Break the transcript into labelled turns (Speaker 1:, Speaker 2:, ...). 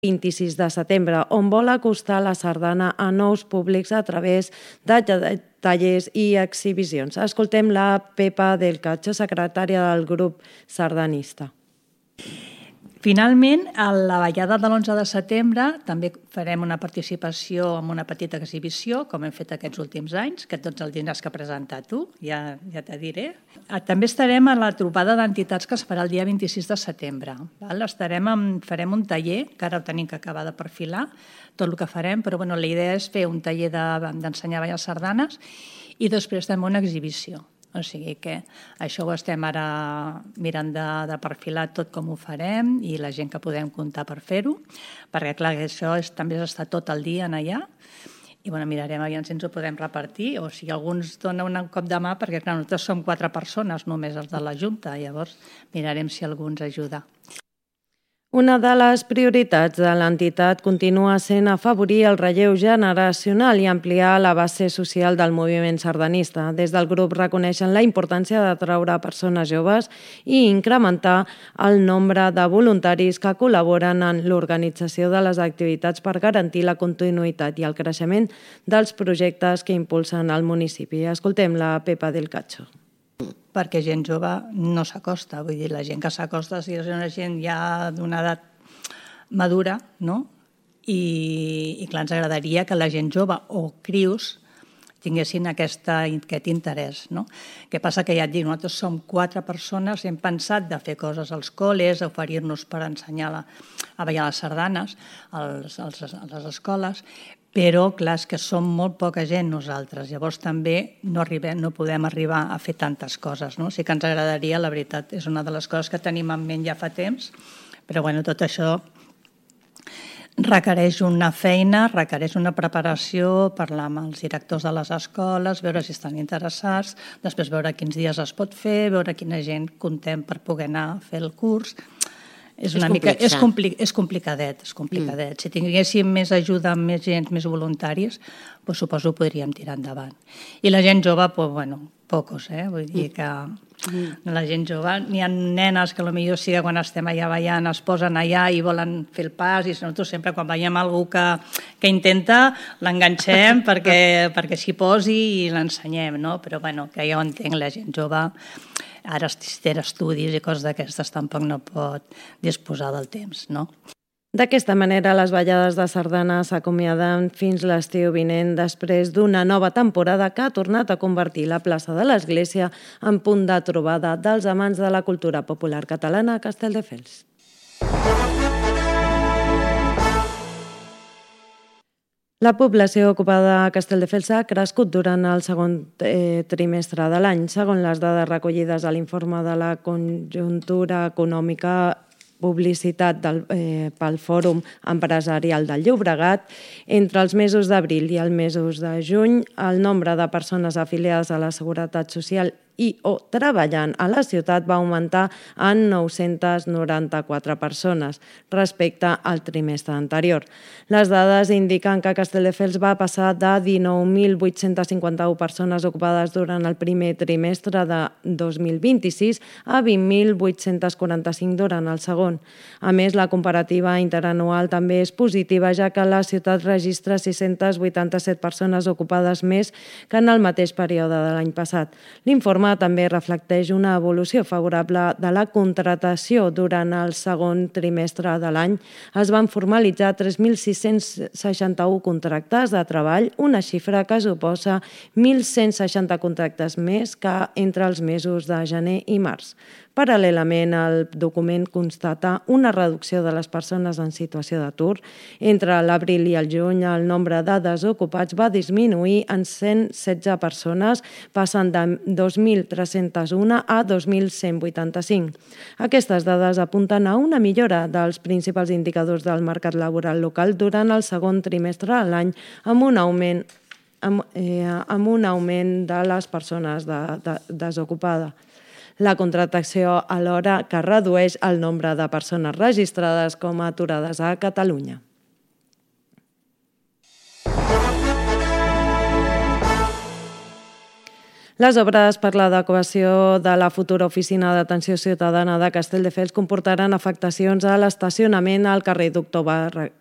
Speaker 1: 26 de setembre, on vol acostar la sardana a nous públics a través de tallers i exhibicions. Escoltem la Pepa del Cacho, secretària del grup sardanista.
Speaker 2: Finalment, a la ballada de l'11 de setembre també farem una participació en una petita exhibició, com hem fet aquests últims anys, que tots el tindràs que presentar tu, ja te diré. També estarem a la trobada d'entitats que es farà el dia 26 de setembre. Farem un taller, que ara ho tenim que acabar de perfilar, tot el que farem, però la idea és fer un taller d'ensenyar a ballar sardanes i després també una exhibició. O sigui que això ho estem ara mirant de perfilar tot com ho farem i la gent que podem comptar per fer-ho, perquè clar, això també és estar tot el dia allà i mirarem aviam si ens ho podem repartir o si algú ens dona un cop de mà, perquè clar, nosaltres som 4 persones només els de la Junta, llavors mirarem si algú ens ajuda.
Speaker 1: Una de les prioritats de l'entitat continua sent afavorir el relleu generacional i ampliar la base social del moviment sardanista. Des del grup reconeixen la importància d'atraure persones joves i incrementar el nombre de voluntaris que col·laboren en l'organització de les activitats per garantir la continuïtat i el creixement dels projectes que impulsen el municipi. Escoltem la Pepa del Cacho.
Speaker 2: Perquè gent jove no s'acosta, vull dir, la gent que s'acosta és una gent ja d'una edat madura, no? I clar, ens agradaria que la gent jove o crios tinguessin aquest interès, no? Què passa que ja et dic, nosaltres som 4 persones, hem pensat de fer coses als col·les, oferir-nos per ensenyar a ballar les sardanes a les escoles, però clar, és que som molt poca gent nosaltres, llavors també no podem arribar a fer tantes coses, no? Sí que ens agradaria, la veritat, és una de les coses que tenim en ment ja fa temps, però tot això requereix una feina, requereix una preparació, parlar amb els directors de les escoles, veure si estan interessats, després veure quins dies es pot fer, veure quina gent contem per poder anar a fer el curs. És complicadet. Si tinguéssim més ajuda, més gent, més voluntaris, suposo que podríem tirar endavant. I la gent jove, pocos, vull dir que la gent jove, n'hi ha nenes que potser sí que quan estem allà ballant es posen allà i volen fer el pas i nosaltres sempre quan veiem algú que intenta l'enganxem perquè s'hi posi i l'ensenyem, no? Però que ja ho entenc, la gent jove ara si té estudis i coses d'aquestes tampoc no pot disposar del temps, no?
Speaker 1: D'aquesta manera, les ballades de sardana s'acomiaden fins l'estiu vinent després d'una nova temporada que ha tornat a convertir la plaça de l'Església en punt de trobada dels amants de la cultura popular catalana a Castelldefels. La població ocupada a Castelldefels ha crescut durant el segon trimestre de l'any. Segons les dades recollides a l'informe de la conjuntura econòmica publicitat pel Fòrum Empresarial del Llobregat, entre els mesos d'abril i els mesos de juny, el nombre de persones afiliades a la Seguretat Social i o treballant a la ciutat va augmentar en 994 persones respecte al trimestre anterior. Les dades indiquen que Castelldefels va passar de 19.851 persones ocupades durant el primer trimestre de 2026 a 20.845 durant el segon. A més, la comparativa interanual també és positiva, ja que la ciutat registra 687 persones ocupades més que en el mateix període de l'any passat. L'informe també reflecteix una evolució favorable de la contratació durant el segon trimestre de l'any. Es van formalitzar 3.661 contractes de treball, una xifra que suposa 1.160 contractes més que entre els mesos de gener i març. Paral·lelament, el document constata una reducció de les persones en situació d'atur. Entre l'abril i el juny, el nombre de desocupats va disminuir en 116 persones, passant de 2.301 a 2.185. Aquestes dades apunten a una millora dels principals indicadors del mercat laboral local durant el segon trimestre de l'any, amb un augment de les persones desocupades. La contractació alhora que redueix el nombre de persones registrades com a aturades a Catalunya. Les obres per l'adequació de la futura oficina d'atenció ciutadana de Castelldefels comportaran afectacions a l'estacionament al carrer Doctor